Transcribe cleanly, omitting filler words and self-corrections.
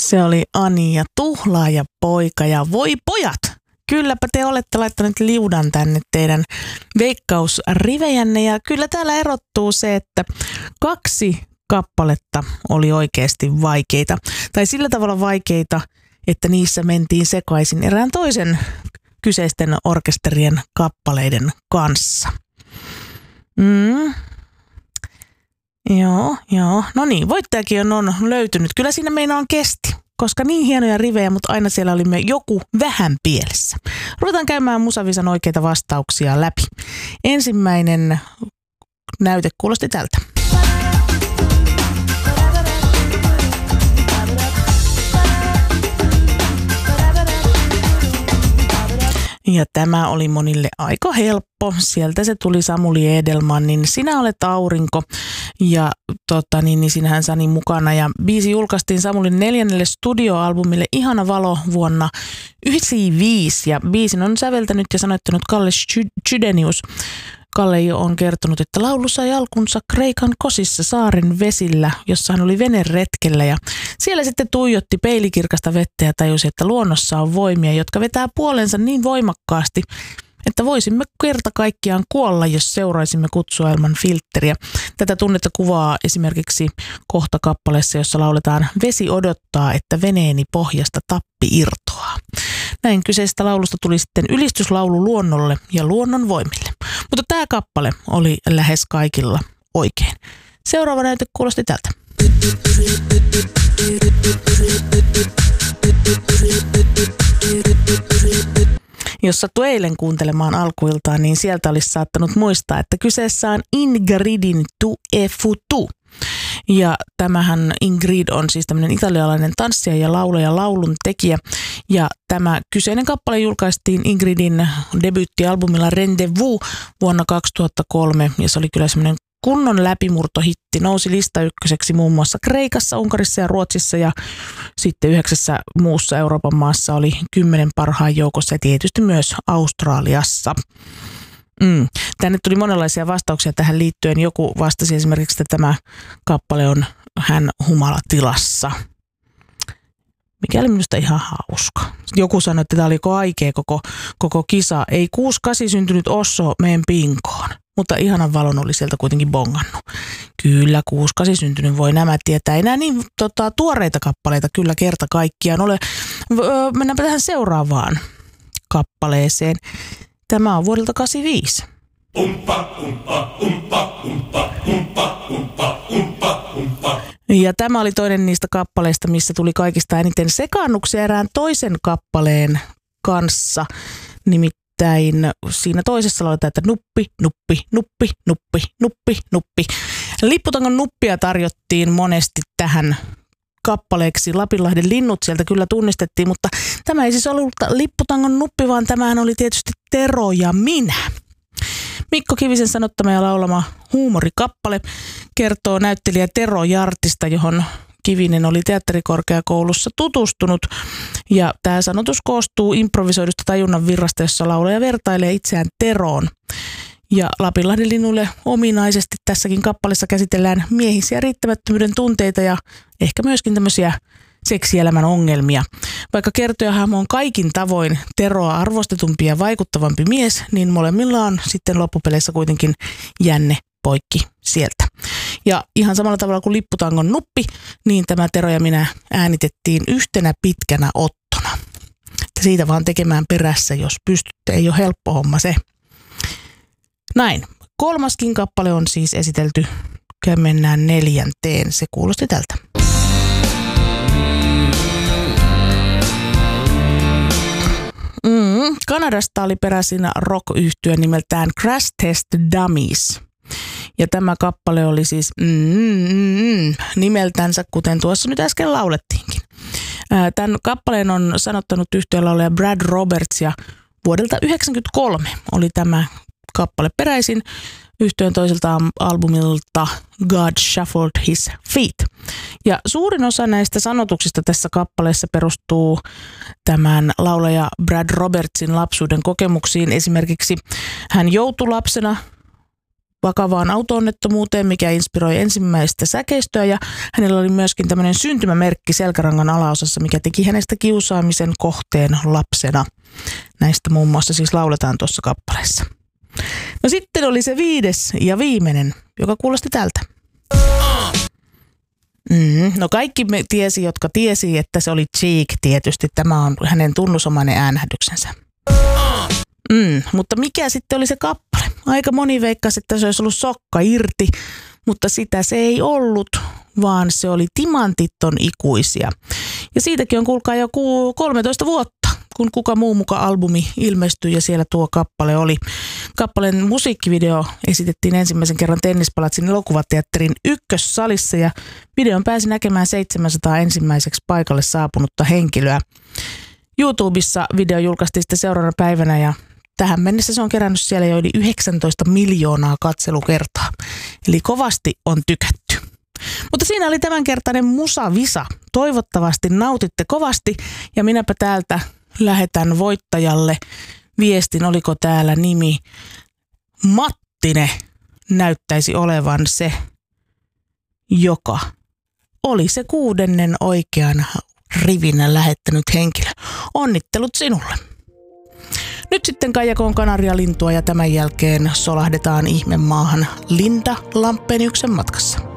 Se oli Ani ja Tuhlaaja poika ja voi pojat! Kylläpä te olette laittaneet liudan tänne teidän veikkausrivejänne ja kyllä täällä erottuu se, että 2 kappaletta oli oikeasti vaikeita. Tai sillä tavalla vaikeita, että niissä mentiin sekaisin erään toisen kyseisten orkesterien kappaleiden kanssa. Joo. No niin, voittajakin on löytynyt. Kyllä siinä meinaan kesti, koska niin hienoja rivejä, mutta aina siellä olimme joku vähän pielessä. Ruvetaan käymään Musavisan oikeita vastauksia läpi. Ensimmäinen näyte kuulosti tältä. Ja tämä oli monille aika helppo. Sieltä se tuli Samuli Edelmanin Sinä olet aurinko ja sinähän Sani mukana. Ja biisi julkaistiin Samulin 4. studioalbumille Ihana valo vuonna 1995 ja biisin on säveltänyt ja sanoittanut Kalle Chydenius. Kalle on kertonut, että laulu sai alkunsa Kreikan Kosissa saaren vesillä, jossa hän oli veneretkellä ja siellä sitten tuijotti peilikirkasta vettä ja tajusi, että luonnossa on voimia, jotka vetää puolensa niin voimakkaasti, että voisimme kerta kaikkiaan kuolla, jos seuraisimme kutsua ilman filtteriä. Tätä tunnetta kuvaa esimerkiksi kohta kappaleessa, jossa lauletaan Vesi odottaa, että veneeni pohjasta tappi irtoaa. Näin kyseisestä laulusta tuli sitten ylistyslaulu luonnolle ja luonnon voimille. Mutta tämä kappale oli lähes kaikilla oikein. Seuraava näyte kuulosti tältä. Jos sattui eilen kuuntelemaan alkuiltaan, niin sieltä olisi saattanut muistaa, että kyseessä on Ingridin Tu e futu. Ja tämähän Ingrid on siis tämmöinen italialainen tanssija ja laulaja, laulun tekijä. Ja tämä kyseinen kappale julkaistiin Ingridin debyyttialbumilla Rendezvous vuonna 2003. Ja se oli kyllä semmoinen kunnon läpimurtohitti. Nousi listaykköseksi muun muassa Kreikassa, Unkarissa ja Ruotsissa ja sitten 9 muussa Euroopan maassa oli 10 parhaan joukossa ja tietysti myös Australiassa. Tänne tuli monenlaisia vastauksia tähän liittyen. Joku vastasi esimerkiksi, että tämä kappale on hän humalatilassa, mikä oli minusta ihan hauska. Joku sanoi, että tämä oli aikea koko kisa. Ei 68 syntynyt Osso meen pinkoon, mutta ihanan valon oli sieltä kuitenkin bongannut. Kyllä 68 syntynyt voi nämä tietää. Ei nämä niin tuoreita kappaleita kyllä kerta kaikkiaan ole. Mennäänpä tähän seuraavaan kappaleeseen. Tämä on vuodelta 85. Ja tämä oli toinen niistä kappaleista, missä tuli kaikista eniten sekaannuksia erään toisen kappaleen kanssa. Nimittäin siinä toisessa lauletaan, että nuppi, nuppi, nuppi, nuppi, nuppi, nuppi. Lipputangon nuppia tarjottiin monesti tähän kappaleeksi. Lapinlahden linnut sieltä kyllä tunnistettiin, mutta tämä ei siis ollut lipputangon nuppi, vaan tämähän oli tietysti Tero ja minä. Mikko Kivisen sanottama ja laulama huumorikappale kertoo näyttelijä Tero Jartista, johon Kivinen oli teatterikorkeakoulussa tutustunut. Ja tämä sanotus koostuu improvisoidusta tajunnan virrasta, jossa laulaja vertailee itseään Teroon. Ja Lapinlahden linnulle ominaisesti tässäkin kappaleessa käsitellään miehisiä riittämättömyyden tunteita ja ehkä myöskin tämmöisiä seksielämän ongelmia. Vaikka kertojahahmo on kaikin tavoin Teroa arvostetumpi ja vaikuttavampi mies, niin molemmilla on sitten loppupeleissä kuitenkin jänne poikki sieltä. Ja ihan samalla tavalla kuin lipputangon nuppi, niin tämä Tero ja minä äänitettiin yhtenä pitkänä ottona. Siitä vaan tekemään perässä, jos pystytte. Ei ole helppo homma se. Näin. 3. kappale on siis esitelty. Mennään 4. Se kuulosti tältä. Kanadasta oli peräisin rock-yhtye nimeltään Crash Test Dummies. Ja tämä kappale oli siis nimeltänsä, kuten tuossa nyt äsken laulettiinkin. Tämän kappaleen on sanottanut yhtyeelaulaja Brad Roberts ja vuodelta 1993 oli tämä kappale peräisin yhtyeen toiselta albumilta God Shuffled His Feet. Ja suurin osa näistä sanotuksista tässä kappaleessa perustuu tämän laulaja Brad Robertsin lapsuuden kokemuksiin. Esimerkiksi hän joutui lapsena vakavaan auto-onnettomuuteen, mikä inspiroi ensimmäistä säkeistöä, ja hänellä oli myöskin tämmöinen syntymämerkki selkärangan alaosassa, mikä teki hänestä kiusaamisen kohteen lapsena. Näistä muun muassa siis lauletaan tuossa kappaleessa. No sitten oli se 5. ja viimeinen, joka kuulosti tältä. No kaikki me tiesi, jotka tiesi, että se oli Cheek tietysti. Tämä on hänen tunnusomainen äänähdyksensä. Mutta mikä sitten oli se kappale? Aika moni veikkasi, että se olisi ollut Sokka irti, mutta sitä se ei ollut, vaan se oli Timantit on ikuisia. Ja siitäkin on kuulkaa jo 13 vuotta, kun Kuka muu muka -albumi ilmestyi ja siellä tuo kappale oli. Kappaleen musiikkivideo esitettiin ensimmäisen kerran Tennispalatsin elokuvateatterin ykkössalissa ja videon pääsi näkemään 700 ensimmäiseksi paikalle saapunutta henkilöä. YouTubessa video julkaistiin sitten seuraavana päivänä ja tähän mennessä se on kerännyt siellä jo yli 19 miljoonaa katselukertaa. Eli kovasti on tykätty. Mutta siinä oli tämänkertainen Musavisa. Toivottavasti nautitte kovasti ja minäpä täältä lähetän voittajalle viestin, oliko täällä nimi Mattine, näyttäisi olevan se, joka oli se 6. oikean rivinä lähettänyt henkilö. Onnittelut sinulle. Nyt sitten Kaijakoon kanarialintua ja tämän jälkeen solahdetaan ihmemaahan Linda Lampeniuksen matkassa.